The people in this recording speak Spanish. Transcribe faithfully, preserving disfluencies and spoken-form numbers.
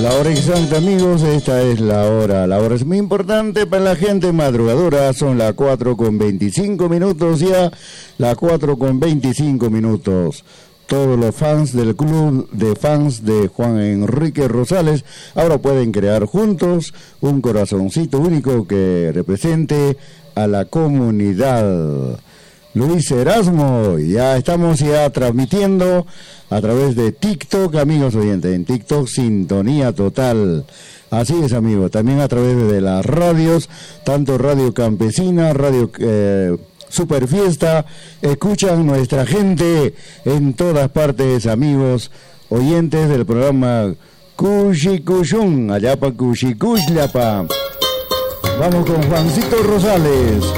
La hora exacta, amigos, esta es la hora. La hora es muy importante para la gente madrugadora. Son las cuatro con veinticinco minutos ya. Las cuatro con veinticinco minutos. Todos los fans del club de fans de Juan Enrique Rosales ahora pueden crear juntos un corazoncito único que represente a la comunidad. Luis Erasmo, ya estamos ya transmitiendo a través de TikTok, amigos oyentes, en TikTok Sintonía Total. Así es, amigos, también a través de las radios, tanto Radio Campesina, Radio eh, Super Fiesta, escuchan nuestra gente en todas partes, amigos oyentes del programa Cushicuyun, allá pa Cuchicuchlapa. Vamos con Juancito Rosales.